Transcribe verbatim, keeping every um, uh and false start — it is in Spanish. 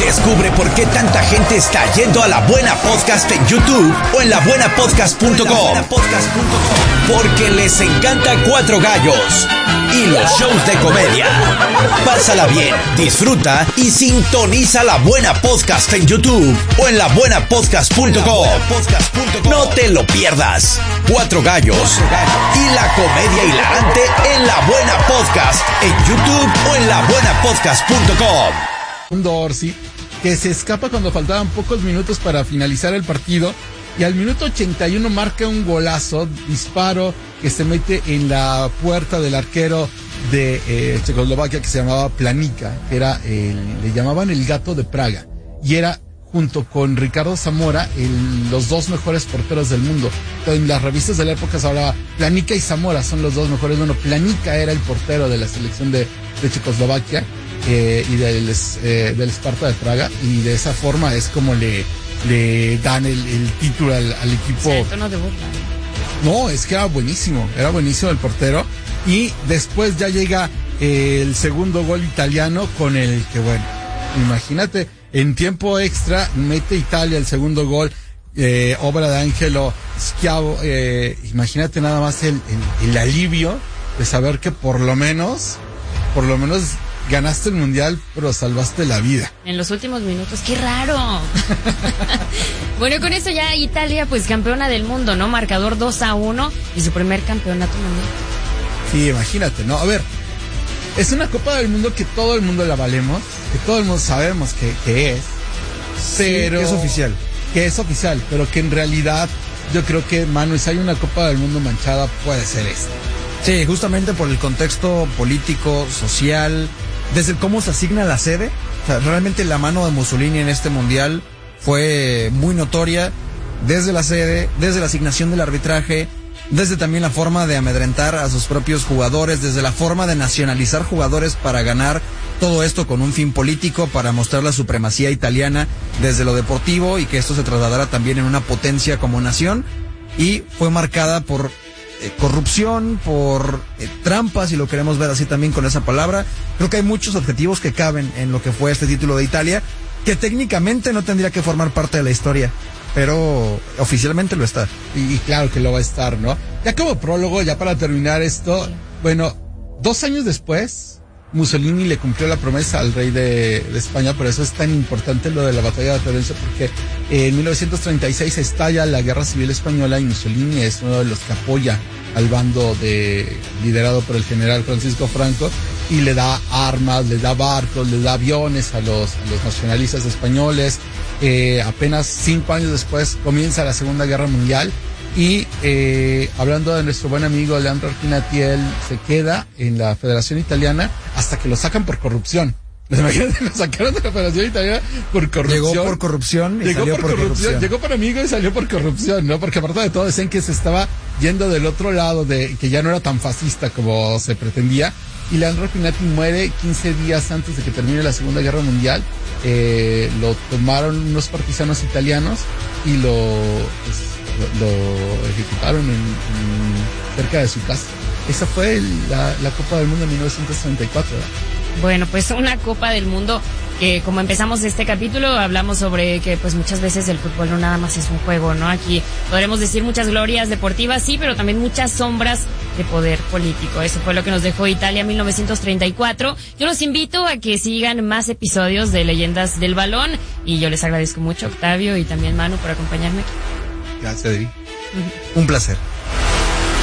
Descubre por qué tanta gente está yendo a La Buena Podcast en YouTube o en la buena podcast punto com. Porque les encanta Cuatro Gallos y los shows de comedia. Pásala bien, disfruta y sintoniza La Buena Podcast en YouTube o en la buena podcast punto com. No te lo pierdas. Cuatro Gallos y la comedia hilarante en La Buena Podcast en YouTube o en la buena podcast punto com. Un Dorsey que se escapa cuando faltaban pocos minutos para finalizar el partido y al minuto ochenta y uno marca un golazo, disparo que se mete en la puerta del arquero de eh, Checoslovaquia, que se llamaba Planica, que era el, le llamaban el gato de Praga, y era junto con Ricardo Zamora el, los dos mejores porteros del mundo. En las revistas de la época se hablaba Planica y Zamora son los dos mejores. Bueno, Planica era el portero de la selección de, de Checoslovaquia eh, y del, eh, del Sparta de Praga, y de esa forma es como le, le dan el, el título al, al equipo. Sí, tono de burla. No, es que era buenísimo, era buenísimo el portero. Y después ya llega eh, el segundo gol italiano, con el que, bueno, imagínate, en tiempo extra mete Italia el segundo gol, eh, obra de Angelo Schiavo. Eh, imagínate nada más el, el, el alivio de saber que por lo menos, por lo menos ganaste el mundial, pero salvaste la vida. En los últimos minutos, ¡qué raro! Bueno, con eso ya Italia, pues campeona del mundo, ¿no? Marcador dos a uno y su primer campeonato mundial. Sí, imagínate, ¿no? A ver, es una Copa del Mundo que todo el mundo la valemos, que todo el mundo sabemos que, que es, pero... Sí, que es oficial. Que es oficial, pero que en realidad yo creo que, Manu, si hay una Copa del Mundo manchada, puede ser esta. Sí, justamente por el contexto político, social, desde cómo se asigna la sede. O sea, realmente la mano de Mussolini en este mundial fue muy notoria, desde la sede, desde la asignación del arbitraje, desde también la forma de amedrentar a sus propios jugadores, desde la forma de nacionalizar jugadores para ganar todo esto con un fin político, para mostrar la supremacía italiana desde lo deportivo y que esto se trasladara también en una potencia como nación. Y fue marcada por eh, corrupción, por eh, trampas, si lo queremos ver así también con esa palabra. Creo que hay muchos adjetivos que caben en lo que fue este título de Italia, que técnicamente no tendría que formar parte de la historia, pero oficialmente lo está. Y, y claro que lo va a estar, ¿no? Ya como prólogo, ya para terminar esto, bueno, dos años después, Mussolini le cumplió la promesa al rey de, de España. Por eso es tan importante lo de la batalla de Florencia, porque eh, en mil novecientos treinta y seis estalla la Guerra Civil Española y Mussolini es uno de los que apoya al bando de, liderado por el general Francisco Franco, y le da armas, le da barcos, le da aviones a los, a los nacionalistas españoles. Eh, apenas cinco años después comienza la Segunda Guerra Mundial. Y eh, hablando de nuestro buen amigo Leandro Arfinati, él se queda en la Federación Italiana hasta que lo sacan por corrupción. Imagínate, lo sacaron de la Federación Italiana por corrupción. Llegó por corrupción y llegó salió por, por corrupción. corrupción. Llegó por amigo y salió por corrupción, ¿no? Porque aparte de todo decían que se estaba yendo del otro lado, de que ya no era tan fascista como se pretendía. Y Leandro Arfinati muere quince días antes de que termine la Segunda Guerra Mundial. Eh, lo tomaron unos partisanos italianos y lo... Pues, Lo, lo ejecutaron en, en, cerca de su casa. Esa fue el, la, la Copa del Mundo de mil novecientos treinta y cuatro, ¿verdad? Bueno, pues una Copa del Mundo que, como empezamos este capítulo, hablamos sobre que pues muchas veces el fútbol no nada más es un juego, ¿no? Aquí podremos decir muchas glorias deportivas, sí, pero también muchas sombras de poder político. Eso fue lo que nos dejó Italia mil novecientos treinta y cuatro. Yo los invito a que sigan más episodios de Leyendas del Balón, y yo les agradezco mucho, Octavio y también Manu, por acompañarme. Gracias, Adri. Un placer.